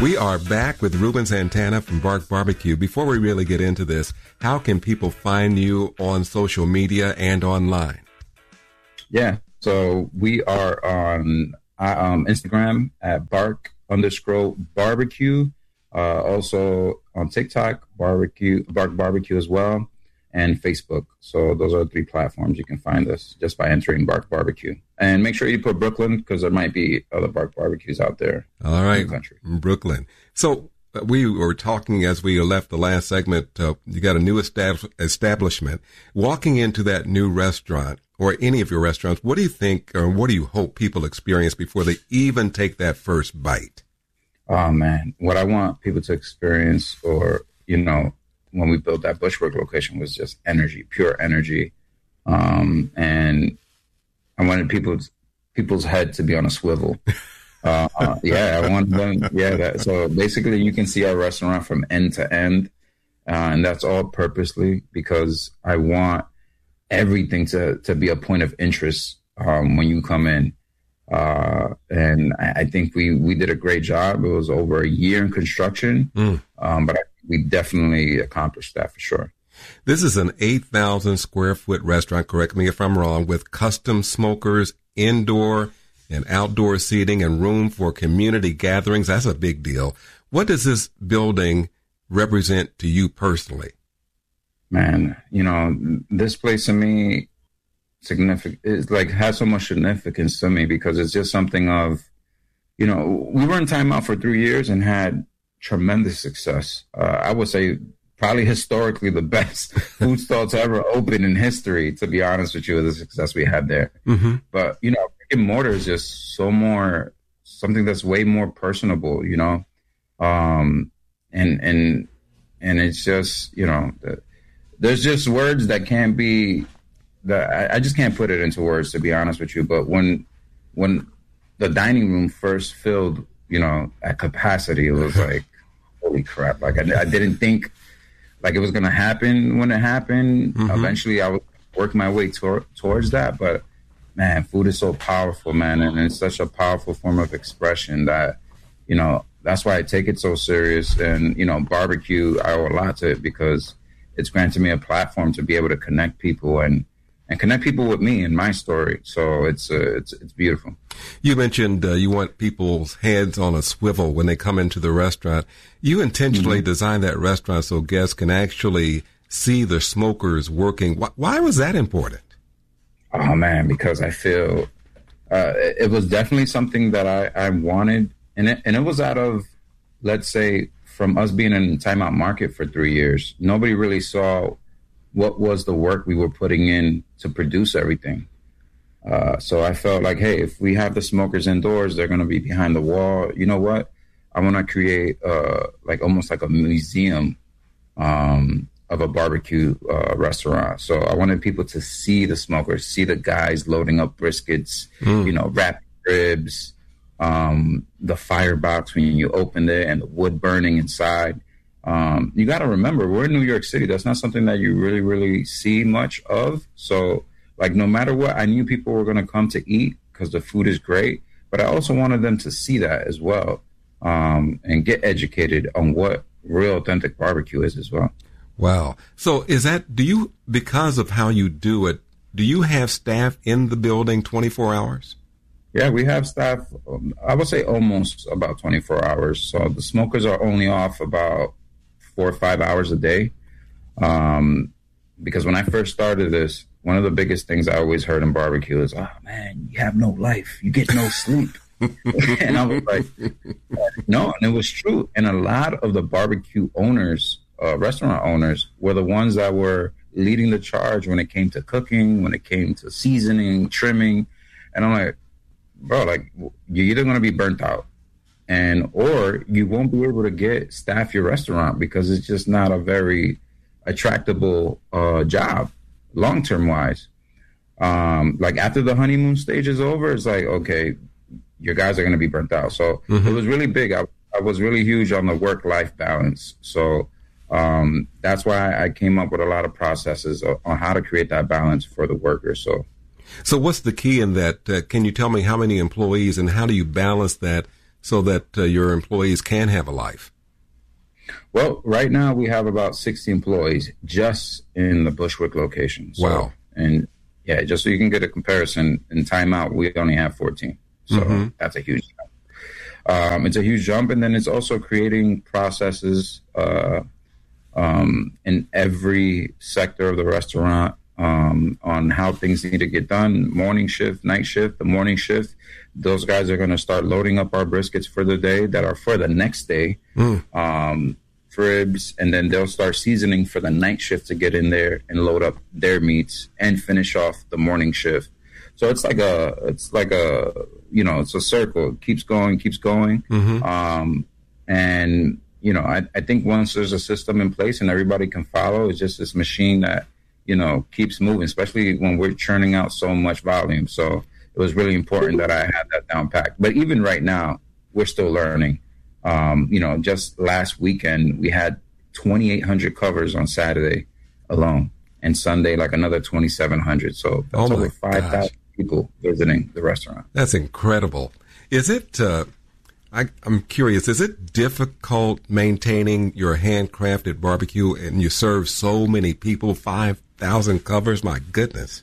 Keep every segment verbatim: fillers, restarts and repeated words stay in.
We are back with Ruben Santana from Bark Barbecue. Before we really get into this, how can people find you on social media and online? Yeah, so we are on uh, um, Instagram at Bark underscore barbecue. Uh, also on TikTok, barbecue, Bark Barbecue as well, and Facebook. So those are the three platforms you can find us just by entering Bark Barbecue. And make sure you put Brooklyn, because there might be other Bark Barbecues out there. All right, in the country. Brooklyn. So uh, we were talking as we left the last segment. Uh, you got a new estab- establishment. Walking into that new restaurant or any of your restaurants, what do you think, or what do you hope people experience before they even take that first bite? Oh, man. What I want people to experience, or, you know, when we built that Bushwick location, was just energy, pure energy. Um, and I wanted people's people's head to be on a swivel. Uh, uh, yeah, I want them. Yeah. That, so basically, you can see our restaurant from end to end. Uh, and that's all purposely because I want everything to, to be a point of interest um, when you come in. Uh, and I, I think we, we did a great job. It was over a year in construction, mm. um, but I, we definitely accomplished that for sure. This is an eight thousand square foot restaurant, correct me if I'm wrong, with custom smokers, indoor and outdoor seating, and room for community gatherings. That's a big deal. What does this building represent to you personally? Man, you know, this place to me, significant, it's like has so much significance to me because it's just something of, you know, we were in timeout for three years and had tremendous success. Uh, I would say probably historically the best food stall to ever open in history, to be honest with you, with the success we had there. Mm-hmm. But, you know, brick and mortar is just so more, something that's way more personable, you know, um, and, and, and it's just, you know, the, there's just words that can't be, that I, I just can't put it into words, to be honest with you. But when, when the dining room first filled, you know, at capacity, it was like, holy crap. Like I, I didn't think like it was going to happen when it happened. Mm-hmm. Eventually I would work my way tor- towards that. But man, food is so powerful, man. And it's such a powerful form of expression that, you know, that's why I take it so serious. And, you know, barbecue, I owe a lot to it because it's granted me a platform to be able to connect people and, and connect people with me and my story. So it's uh, it's it's beautiful. You mentioned uh, you want people's heads on a swivel when they come into the restaurant. You intentionally mm-hmm. designed that restaurant so guests can actually see the smokers working. Why, why was that important? Oh, man, because I feel uh, it was definitely something that I, I wanted. And it, and it was out of, let's say, from us being in the timeout market for three years. Nobody really saw what was the work we were putting in to produce everything. Uh, so I felt like, hey, if we have the smokers indoors, they're going to be behind the wall. You know what? I want to create uh, like almost like a museum um, of a barbecue uh, restaurant. So I wanted people to see the smokers, see the guys loading up briskets, mm. you know, wrapping ribs, um, the firebox when you opened it and the wood burning inside. Um, you got to remember, we're in New York City. That's not something that you really, really see much of. So, like, no matter what, I knew people were going to come to eat because the food is great. But I also wanted them to see that as well um, and get educated on what real authentic barbecue is as well. Wow. So is that, do you, because of how you do it, do you have staff in the building twenty-four hours? Yeah, we have staff, um, I would say almost about twenty-four hours. So the smokers are only off about four or five hours a day. Um, because when I first started this, one of the biggest things I always heard in barbecue is, oh man, you have no life. You get no sleep. And I was like, no, and it was true. And a lot of the barbecue owners, uh, restaurant owners were the ones that were leading the charge when it came to cooking, when it came to seasoning, trimming. And I'm like, bro, like you're either going to be burnt out and or you won't be able to get staff your restaurant because it's just not a very attractable uh, job long-term wise. Um, like after the honeymoon stage is over, it's like, okay, your guys are going to be burnt out. So mm-hmm. it was really big. I, I was really huge on the work-life balance. So um, that's why I came up with a lot of processes on how to create that balance for the workers. So So what's the key in that? Uh, can you tell me how many employees and how do you balance that so that uh, your employees can have a life? Well, right now we have about sixty employees just in the Bushwick location. So, wow. And yeah, just so you can get a comparison, in timeout, we only have fourteen. So mm-hmm. that's a huge jump. Um, it's a huge jump. And then it's also creating processes uh, um, in every sector of the restaurant um, on how things need to get done. Morning shift, night shift, the morning shift. Those guys are going to start loading up our briskets for the day that are for the next day. Mm. Um, ribs, and then they'll start seasoning for the night shift to get in there and load up their meats and finish off the morning shift. So it's like a, it's like a, you know, it's a circle. It keeps going, keeps going. Mm-hmm. Um, and, you know, I, I think once there's a system in place and everybody can follow, it's just this machine that, you know, keeps moving, especially when we're churning out so much volume. So it was really important that I had that down packed. But even right now, we're still learning. Um, you know, just last weekend, we had twenty-eight hundred covers on Saturday alone, and Sunday, like another twenty-seven hundred. So that's oh over five thousand people visiting the restaurant. That's incredible. Is it, uh, I, I'm curious, is it difficult maintaining your handcrafted barbecue and you serve so many people, five thousand covers? My goodness.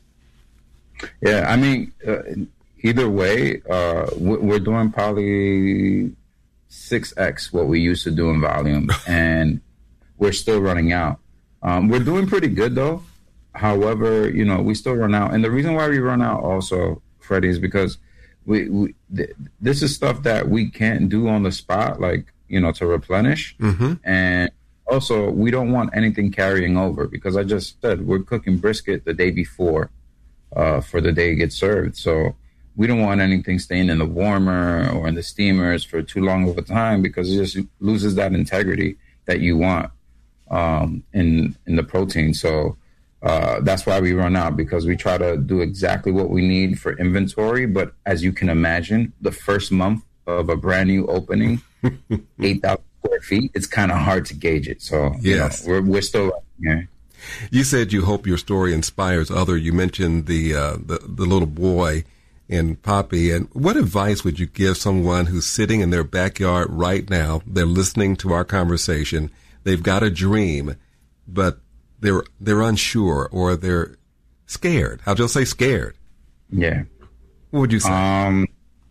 Yeah, I mean, uh, either way, uh, we're doing probably six X what we used to do in volume, and we're still running out. Um, we're doing pretty good, though. However, you know, we still run out. And the reason why we run out also, Freddie, is because we, we th- this is stuff that we can't do on the spot, like, you know, to replenish. Mm-hmm. And also, we don't want anything carrying over, because I just said we're cooking brisket the day before uh, for the day it gets served. So we don't want anything staying in the warmer or in the steamers for too long of a time, because it just loses that integrity that you want um, in in the protein. So uh, that's why we run out, because we try to do exactly what we need for inventory. But as you can imagine, the first month of a brand new opening, eight thousand square feet, it's kind of hard to gauge it. So yes, you know, we're we're still here. You said you hope your story inspires other. You mentioned the uh, the, the little boy in Poppy. And what advice would you give someone who's sitting in their backyard right now? They're listening to our conversation. They've got a dream, but they're they're unsure, or they're scared. I'll just say scared. Yeah. What would you say? Um,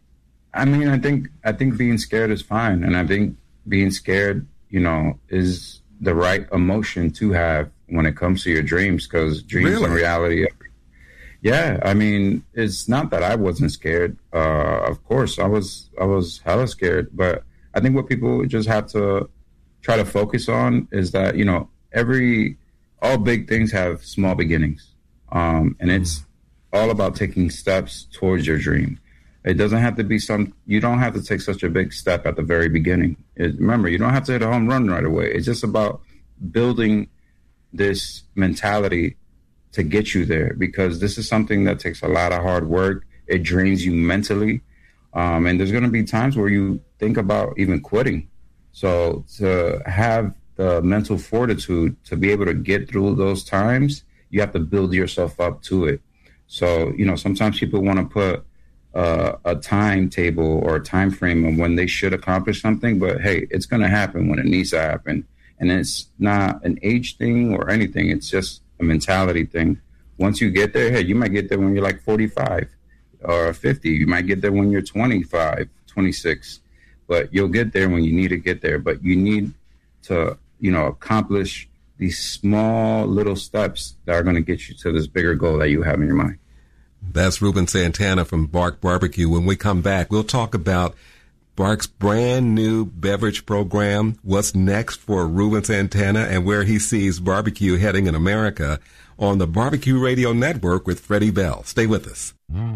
I mean, I think I think being scared is fine, and I think being scared, you know, is the right emotion to have when it comes to your dreams, because dreams Really? and reality. Yeah, I mean, it's not that I wasn't scared. Uh, of course, I was I was hella scared. But I think what people just have to try to focus on is that, you know, every all big things have small beginnings, um, and it's all about taking steps towards your dream. It doesn't have to be some. You don't have to take such a big step at the very beginning. It, remember, you don't have to hit a home run right away. It's just about building this mentality to get you there, because this is something that takes a lot of hard work. It drains you mentally. Um, and there's going to be times where you think about even quitting. So to have the mental fortitude to be able to get through those times, you have to build yourself up to it. So, you know, sometimes people want to put uh, a timetable or a time frame of when they should accomplish something, but hey, it's going to happen when it needs to happen. And it's not an age thing or anything. It's just a mentality thing. Once you get there, hey, you might get there when you're like forty-five or fifty. You might get there when you're twenty-five, twenty-six, but you'll get there when you need to get there. But you need to, you know, accomplish these small little steps that are going to get you to this bigger goal that you have in your mind. That's Ruben Santana from Bark Barbecue. When we come back, we'll talk about Bark's brand new beverage program, what's next for Ruben Santana, and where he sees barbecue heading in America on the Barbecue Radio Network with Freddie Bell. Stay with us.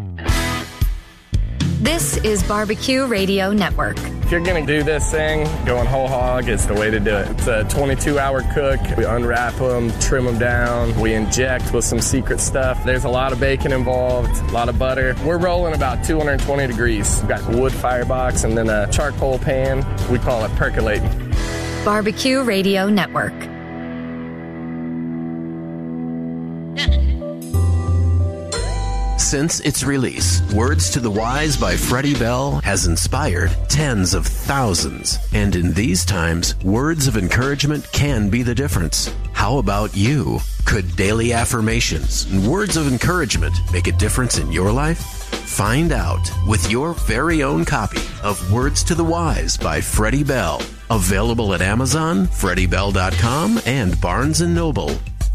This is Barbecue Radio Network. If you're going to do this thing, going whole hog is the way to do it. It's a twenty-two hour cook. We unwrap them, trim them down. We inject with some secret stuff. There's a lot of bacon involved, a lot of butter. We're rolling about two hundred twenty degrees. We've got a wood firebox and then a charcoal pan. We call it percolating. Barbecue Radio Network. Since its release, Words to the Wise by Freddie Bell has inspired tens of thousands. And in these times, words of encouragement can be the difference. How about you? Could daily affirmations and words of encouragement make a difference in your life? Find out with your very own copy of Words to the Wise by Freddie Bell. Available at Amazon, freddie bell dot com, and Barnes and Noble.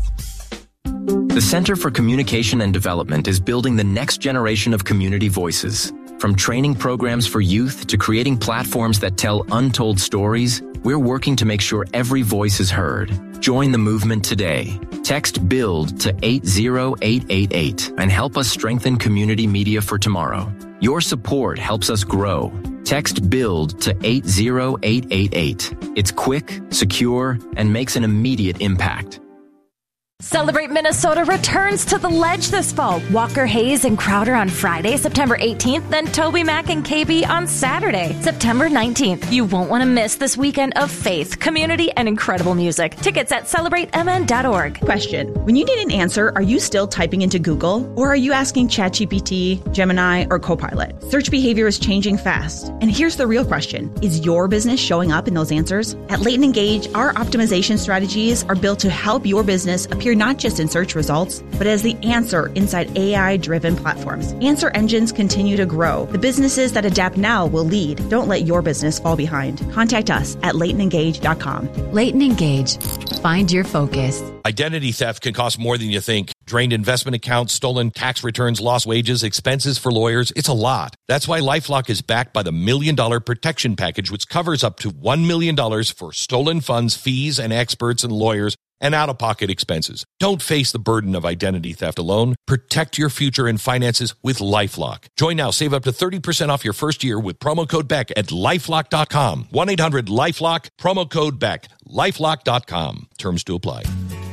The Center for Communication and Development is building the next generation of community voices. From training programs for youth to creating platforms that tell untold stories, we're working to make sure every voice is heard. Join the movement today. Text BUILD to eight zero eight eight eight and help us strengthen community media for tomorrow. Your support helps us grow. Text BUILD to eight zero eight eight eight. It's quick, secure, and makes an immediate impact. Celebrate Minnesota returns to the Ledge this fall. Walker Hayes and Crowder on Friday, September eighteenth, then Toby Mac and K B on Saturday, September nineteenth. You won't want to miss this weekend of faith, community, and incredible music. Tickets at celebrate m n dot org. Question. When you need an answer, are you still typing into Google? Or are you asking ChatGPT, Gemini, or Copilot? Search behavior is changing fast. And here's the real question. Is your business showing up in those answers? At Leighton Engage, our optimization strategies are built to help your business appear not just in search results, but as the answer inside A I-driven platforms. Answer engines continue to grow. The businesses that adapt now will lead. Don't let your business fall behind. Contact us at leighton engage dot com. Leighton Engage. Find your focus. Identity theft can cost more than you think. Drained investment accounts, stolen tax returns, lost wages, expenses for lawyers. It's a lot. That's why LifeLock is backed by the Million Dollar Protection Package, which covers up to one million dollars for stolen funds, fees, and experts and lawyers, and out-of-pocket expenses. Don't face the burden of identity theft alone. Protect your future and finances with LifeLock. Join now. Save up to thirty percent off your first year with promo code Beck at lifelock dot com. one eight hundred lifelock, promo code Beck. lifelock dot com. Terms to apply.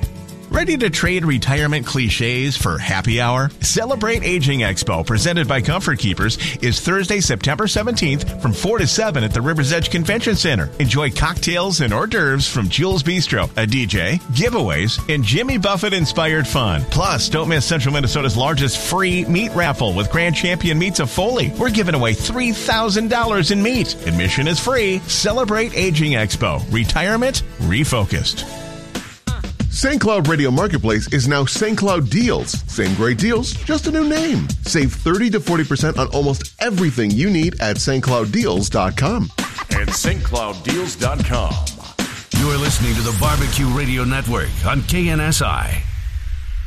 Ready to trade retirement cliches for happy hour? Celebrate Aging Expo, presented by Comfort Keepers, is Thursday, September seventeenth from four to seven at the River's Edge Convention Center. Enjoy cocktails and hors d'oeuvres from Jules Bistro, a D J, giveaways, and Jimmy Buffett-inspired fun. Plus, don't miss Central Minnesota's largest free meat raffle with Grand Champion Meats of Foley. We're giving away three thousand dollars in meat. Admission is free. Celebrate Aging Expo. Retirement refocused. Saint Cloud Radio Marketplace is now Saint Cloud Deals. Same great deals, just a new name. Save thirty to forty percent on almost everything you need at st cloud deals dot com. At st cloud deals dot com. You're listening to the Barbecue Radio Network on K N S I.